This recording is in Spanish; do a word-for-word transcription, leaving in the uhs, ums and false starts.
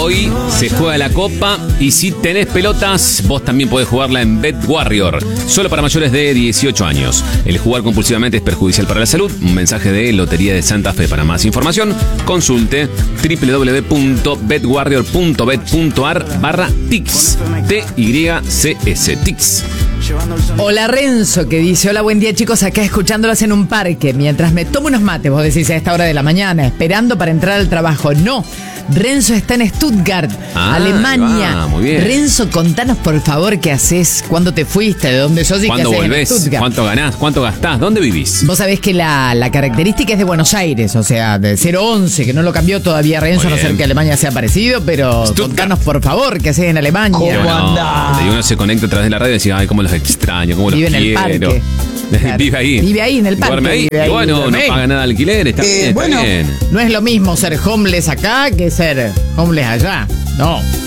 Hoy se juega la Copa y si tenés pelotas, vos también podés jugarla en Bet Warrior. Solo para mayores de dieciocho años. El jugar compulsivamente es perjudicial para la salud. Un mensaje de Lotería de Santa Fe. Para más información, consulte doble u doble u doble u punto bet warrior punto bet punto a r barra tics. T Y C S, tics. Hola Renzo, que dice: hola, buen día chicos, acá escuchándolos en un parque mientras me tomo unos mates, vos decís a esta hora de la mañana, esperando para entrar al trabajo. No, Renzo está en Stuttgart, Ah, Alemania. va, muy bien. Renzo, contanos por favor qué haces, cuándo te fuiste, de dónde sos y qué ¿Cuándo haces en volvés? Stuttgart. ¿Cuánto ganás? ¿Cuánto gastás? ¿Dónde vivís? Vos sabés que la, la característica es de Buenos Aires, o sea, de cero once, que no lo cambió todavía Renzo, a no ser que Alemania sea parecido, pero Stuttgart. contanos por favor qué haces en Alemania. Y bueno, y uno se conecta a través de la radio y dice, ay, cómo los extraño, cómo los Vive en el quiero. parque. Claro. Vive ahí. Vive ahí en el parque. Duerme ahí. Vive ahí, y bueno, duerme no ahí. paga nada de alquiler, está Eh, bien, está bueno, bien. no es lo mismo ser homeless acá que ser homeless allá. No.